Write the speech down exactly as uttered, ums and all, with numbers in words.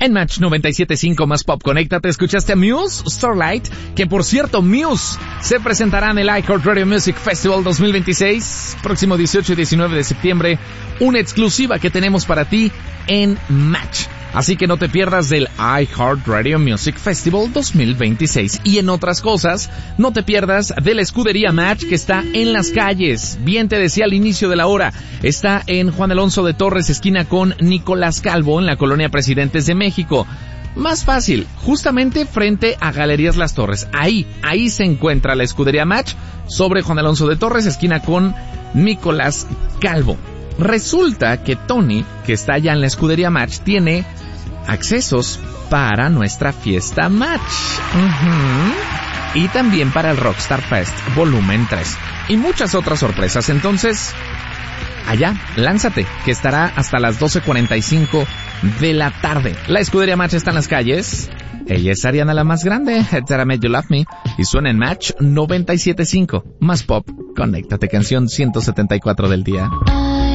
En Match noventa y siete punto cinco más Pop, conéctate. Escuchaste a Muse, Starlight, que por cierto, Muse se presentará en el iHeartRadio Music Festival dos mil veintiséis, próximo dieciocho y diecinueve de septiembre, una exclusiva que tenemos para ti en Match. Así que no te pierdas del iHeartRadio Music Festival dos mil veintiséis. Y en otras cosas, no te pierdas de la escudería Match, que está en las calles. Bien te decía al inicio de la hora, está en Juan Alonso de Torres, esquina con Nicolás Calvo, en la colonia Presidentes de México. Más fácil, justamente frente a Galerías Las Torres. Ahí, ahí se encuentra la escudería Match, sobre Juan Alonso de Torres, esquina con Nicolás Calvo. Resulta que Tony, que está allá en la escudería Match, tiene accesos para nuestra fiesta Match. Uh-huh. Y también para el Rockstar Fest Volumen tres. Y muchas otras sorpresas. Entonces, allá, lánzate, que estará hasta las doce cuarenta y cinco de la tarde. La escudería Match está en las calles. Ella es Ariana la más grande, That I Made You Love Me, y suena en Match noventa y siete punto cinco. Más Pop, conéctate, canción ciento setenta y cuatro del día.